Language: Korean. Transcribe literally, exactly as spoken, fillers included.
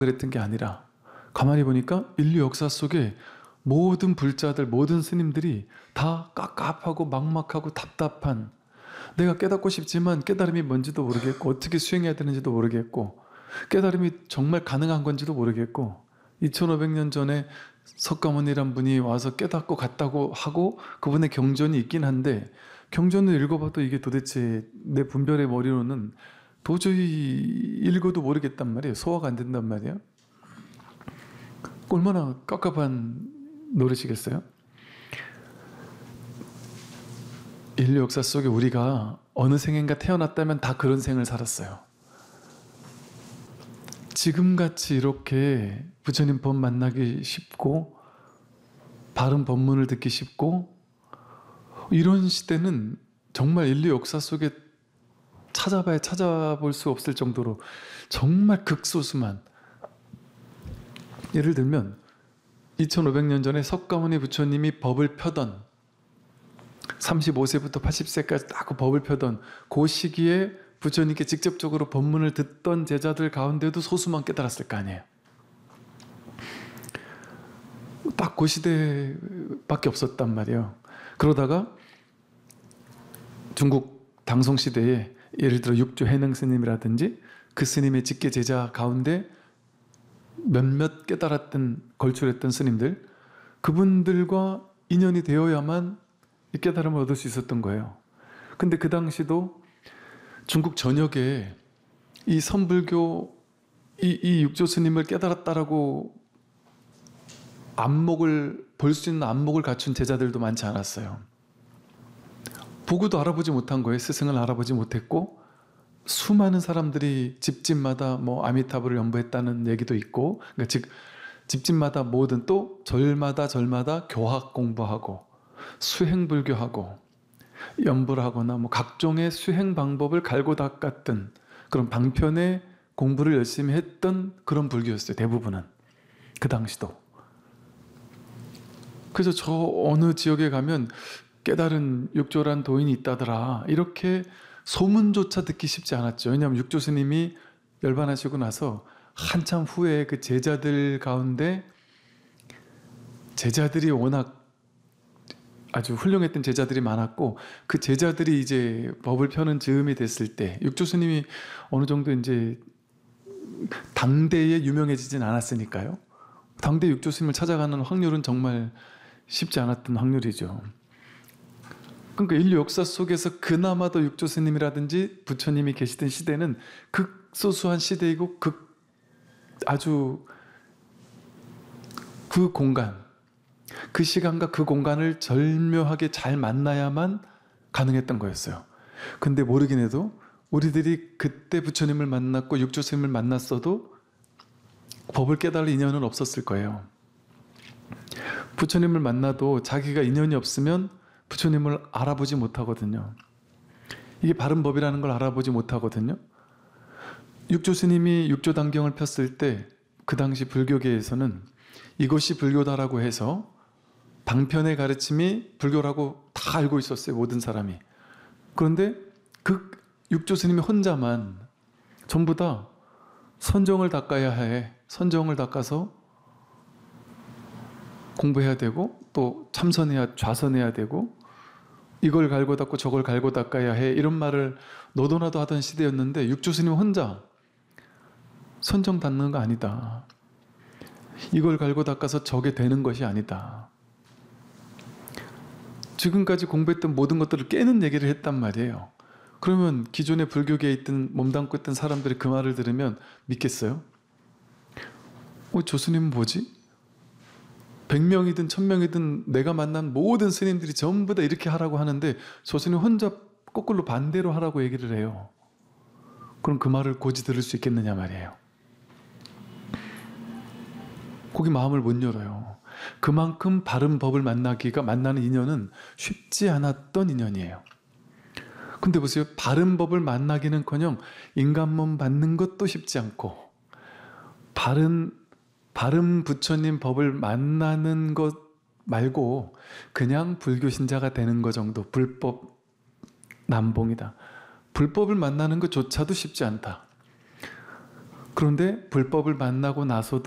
그랬던 게 아니라 가만히 보니까 인류 역사 속에 모든 불자들, 모든 스님들이 다 깝깝하고 막막하고 답답한, 내가 깨닫고 싶지만 깨달음이 뭔지도 모르겠고 어떻게 수행해야 되는지도 모르겠고 깨달음이 정말 가능한 건지도 모르겠고 이천오백 년 전에 석가모니란 분이 와서 깨닫고 갔다고 하고 그분의 경전이 있긴 한데 경전을 읽어봐도 이게 도대체 내 분별의 머리로는 도저히 읽어도 모르겠단 말이에요. 소화가 안 된단 말이에요. 얼마나 깝깝한 노릇이겠어요? 인류 역사 속에 우리가 어느 생인가 태어났다면 다 그런 생을 살았어요. 지금같이 이렇게 부처님 법 만나기 쉽고 바른 법문을 듣기 쉽고 이런 시대는 정말 인류 역사 속에 찾아봐야 찾아볼 수 없을 정도로 정말 극소수만, 예를 들면 이천오백 년 전에 석가모니 부처님이 법을 펴던 삼십오 세부터 팔십 세까지 딱 그 법을 펴던 그 시기에 부처님께 직접적으로 법문을 듣던 제자들 가운데도 소수만 깨달았을 거 아니에요. 딱 그 시대밖에 없었단 말이에요. 그러다가 중국 당송 시대에 예를 들어 육조 해능 스님이라든지 그 스님의 직계 제자 가운데 몇몇 깨달았던 걸출했던 스님들, 그분들과 인연이 되어야만 이 깨달음을 얻을 수 있었던 거예요. 근데 그 당시도 중국 전역에 이 선불교 이, 이 육조 스님을 깨달았다라고 안목을 볼 수 있는 안목을 갖춘 제자들도 많지 않았어요. 보고도 알아보지 못한 거예요. 스승을 알아보지 못했고 수많은 사람들이 집집마다 뭐 아미타불을 연부했다는 얘기도 있고, 그러니까 즉 집집마다 모든 또 절마다 절마다 교학 공부하고 수행불교하고 연부를 하거나 뭐 각종의 수행 방법을 갈고 닦았던 그런 방편의 공부를 열심히 했던 그런 불교였어요. 대부분은 그 당시도. 그래서 저 어느 지역에 가면 깨달은 육조란 도인이 있다더라 이렇게 소문조차 듣기 쉽지 않았죠. 왜냐하면 육조 스님이 열반하시고 나서 한참 후에 그 제자들 가운데 제자들이 워낙 아주 훌륭했던 제자들이 많았고 그 제자들이 이제 법을 펴는 즈음이 됐을 때 육조 스님이 어느 정도 이제 당대에 유명해지진 않았으니까요. 당대 육조 스님을 찾아가는 확률은 정말 쉽지 않았던 확률이죠. 그러니까 인류 역사 속에서 그나마도 육조 스님이라든지 부처님이 계시던 시대는 극소수한 시대이고 극 아주 그 공간, 그 시간과 그 공간을 절묘하게 잘 만나야만 가능했던 거였어요. 근데 모르긴 해도 우리들이 그때 부처님을 만났고 육조 스님을 만났어도 법을 깨달을 인연은 없었을 거예요. 부처님을 만나도 자기가 인연이 없으면 부처님을 알아보지 못하거든요. 이게 바른 법이라는 걸 알아보지 못하거든요. 육조 스님이 육조단경을 폈을 때 그 당시 불교계에서는 이것이 불교다라고 해서 방편의 가르침이 불교라고 다 알고 있었어요. 모든 사람이. 그런데 그 육조 스님이 혼자만 전부 다 선정을 닦아야 해. 선정을 닦아서 공부해야 되고 또 참선해야 좌선해야 되고 이걸 갈고 닦고 저걸 갈고 닦아야 해 이런 말을 너도나도 하던 시대였는데 육조 스님 혼자 선정 닦는 거 아니다. 이걸 갈고 닦아서 저게 되는 것이 아니다. 지금까지 공부했던 모든 것들을 깨는 얘기를 했단 말이에요. 그러면 기존의 불교계에 있던 몸담고 있던 사람들이 그 말을 들으면 믿겠어요? 어, 저 스님은 뭐지? 백 명이든 천 명이든 내가 만난 모든 스님들이 전부 다 이렇게 하라고 하는데 저 스님 혼자 거꾸로 반대로 하라고 얘기를 해요. 그럼 그 말을 고지 들을 수 있겠느냐 말이에요. 거기 마음을 못 열어요. 그만큼 바른 법을 만나기가 만나는 인연은 쉽지 않았던 인연이에요. 근데 보세요. 바른 법을 만나기는커녕 인간몸 받는 것도 쉽지 않고 바른 바른 부처님 법을 만나는 것 말고 그냥 불교 신자가 되는 것 정도, 불법 남봉이다. 불법을 만나는 것조차도 쉽지 않다. 그런데 불법을 만나고 나서도